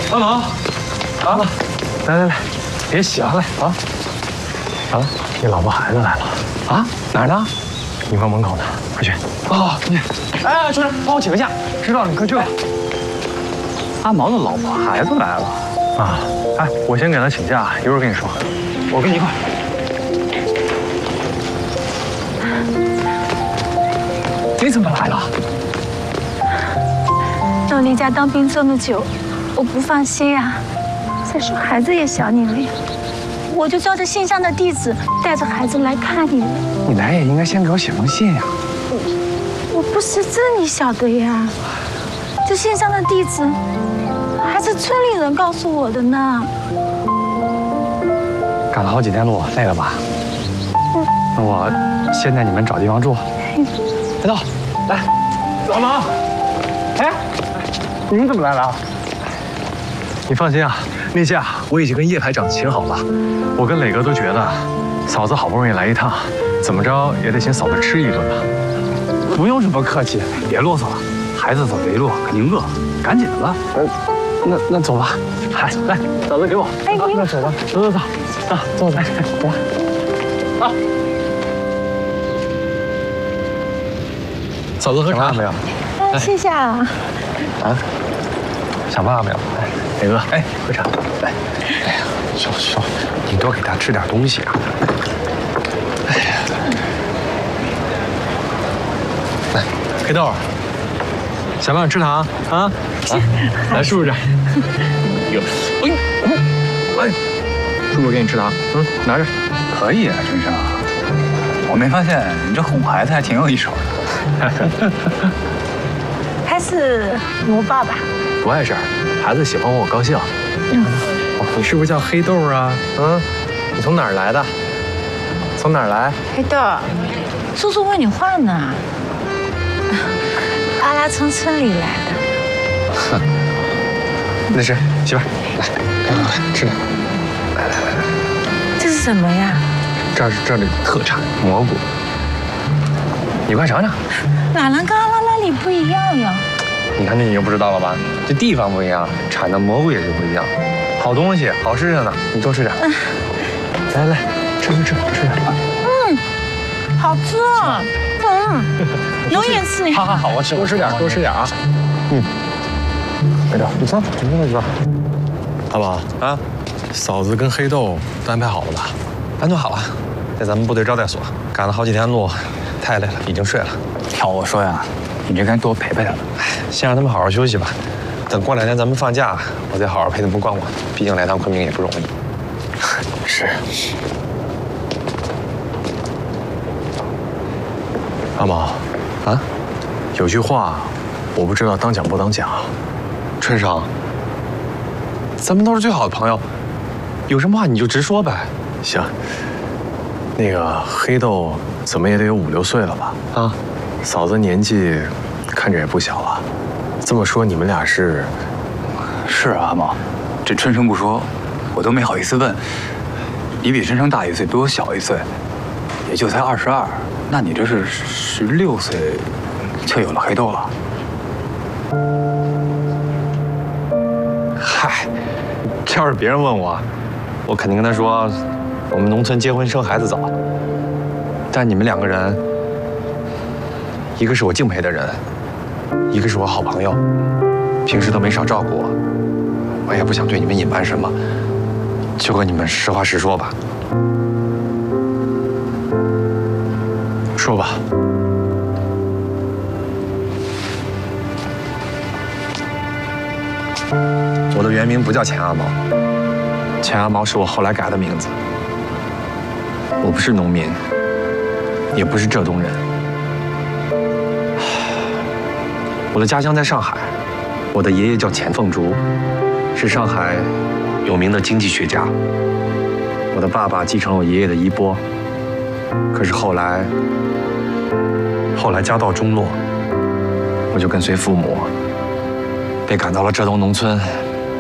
阿毛，啊，来，别洗了，来啊！啊，你老婆孩子来了啊？哪儿呢？医院门口呢，快去！哦，你，哎，主任，帮我请个假。知道了，你快去吧。 阿毛的老婆孩子来了啊！哎，我先给他请假，一会儿跟你说。我跟你一块。你怎么来了？ 我离家当兵这么久，我不放心啊。再说孩子也想你了呀，我就照着信上的地址，带着孩子来看你了。 你来也应该先给我写封信呀。 我不识字，你晓得呀？这信上的地址还是村里人告诉我的呢。 赶了好几天路，累了吧？那我先带你们找地方住。黑豆，来，老毛，哎，你们怎么来了？你放心啊，那假我已经跟叶排长请好了。我跟磊哥都觉得，嫂子好不容易来一趟，怎么着也得请嫂子吃一顿吧。 不用这么客气，别啰嗦了。孩子走这一路肯定饿，赶紧的吧。 那走吧。嗨，来，嫂子给我。 哎， 那走吧，走，啊，走吧。啊。嫂子喝茶没有？ 谢谢啊。 啊，想爸爸没有？磊哥，哎，喝茶，来。哎呀，少，你多给他吃点东西啊。哎呀，来，黑豆，想不想吃糖啊？来，叔叔这儿。哎，叔叔给你吃糖，拿着。 可以啊，真生。我没发现你这哄孩子还挺有一手的。 还是我爸爸。 不碍事儿，孩子喜欢我高兴。你是不是叫黑豆啊？你从哪儿来的？从哪儿来？ 黑豆，叔叔问你话呢。阿拉从村里来的。 哼，那是媳妇儿，来，吃点。来， 这是什么呀？ 这里特产蘑菇，你快尝尝。 哪能跟阿拉那里不一样呀？ 你看这你就不知道了吧？这地方不一样，产的蘑菇也就不一样。好东西，好吃着呢，你多吃点。来，吃点。 好吃啊。永远吃。 好，我吃，多吃点啊。黑豆，你坐，你坐。阿宝啊，嫂子跟黑豆都安排好了吧？安顿好了，在咱们部队招待所赶了好几天路，太累了，已经睡了。 要我说呀，你这该多陪陪他了。 先让他们好好休息吧。等过2天咱们放假，我再好好陪他们逛逛。毕竟来趟昆明也不容易。是。阿毛，啊，有句话，我不知道当讲不当讲。春生，咱们都是最好的朋友，有什么话你就直说呗。行。那个黑豆怎么也得有5、6岁了吧？啊，嫂子年纪看着也不小了。这么说你们俩是？ 是啊，阿毛，这春生不说，我都没好意思问。你比春生大1岁，比我小1岁，也就才22。那你这是16岁就有了黑豆了？ 嗨，这要是别人问我，我肯定跟他说，我们农村结婚生孩子早。但你们2个人，一个是我敬佩的人，一个是我好朋友，平时都没少照顾我，我也不想对你们隐瞒什么，就跟你们实话实说吧。说吧。我的原名不叫钱阿毛，钱阿毛是我后来改的名字。我不是农民，也不是浙东人。我的家乡在上海，我的爷爷叫钱凤竹，是上海有名的经济学家。我的爸爸继承了我爷爷的衣钵，可是后来家道中落，我就跟随父母，被赶到了浙东农村